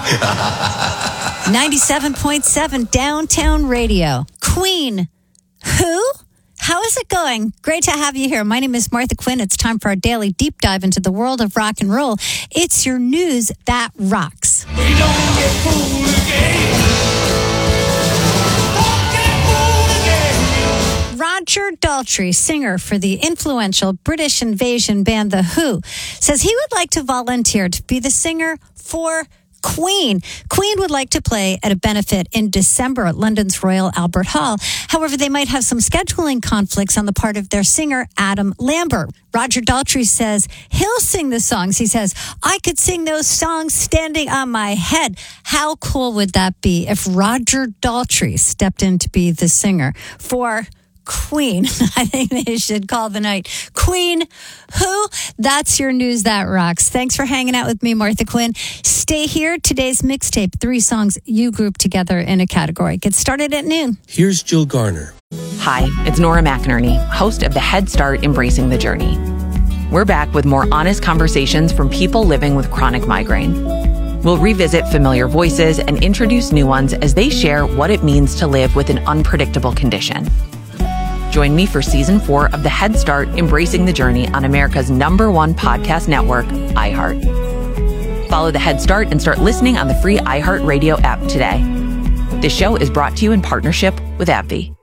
97.7 Downtown Radio. Queen. Who? How is it going? Great to have you here. My name is Martha Quinn. It's time for our daily deep dive into the world of rock and roll. It's your news that rocks. We don't get fooled again. Don't get fooled again. Roger Daltrey, singer for the influential British invasion band The Who, says he would like to volunteer to be the singer for Queen. Queen would like to play at a benefit in December at London's Royal Albert Hall. However, they might have some scheduling conflicts on the part of their singer, Adam Lambert. Roger Daltrey says he'll sing the songs. He says, I could sing those songs standing on my head. How cool would that be if Roger Daltrey stepped in to be the singer for Queen? I think they should call the night Queen Who? That's your news that rocks. Thanks for hanging out with me, Martha Quinn. Stay here. Today's mixtape, 3 songs you grouped together in a category. Get started at noon. Here's Jill Garner. Hi, it's Nora McInerney, host of the Head Start Embracing the Journey. We're back with more honest conversations from people living with chronic migraine. We'll revisit familiar voices and introduce new ones as they share what it means to live with an unpredictable condition. Join me for Season 4 of the Head Start Embracing the Journey on America's #1 podcast network, iHeart. Follow the Head Start and start listening on the free iHeartRadio app today. This show is brought to you in partnership with AbbVie.